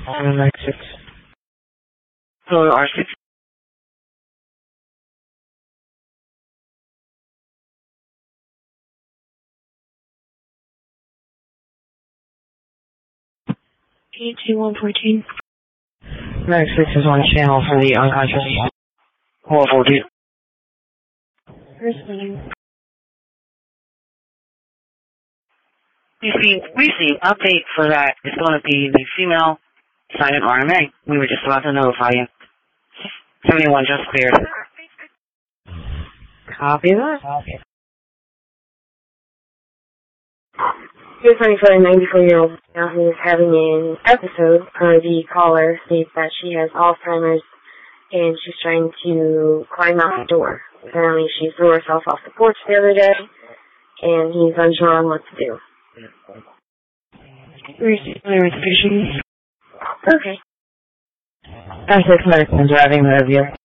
R6. Hello, R6. 82114. R6 is on channel for the unconscious. Horrible, dude. First name. We see update for that is going to be the female silent RMA. We were just about to notify you. 71 just cleared. Copy that. Here's something for a 94-year-old now who is having an episode. The caller states that she has Alzheimer's and she's trying to climb out the door. Apparently she threw herself off the porch the other day and he's unsure on what to do. Reservation. Okay. R6 medical driving the review.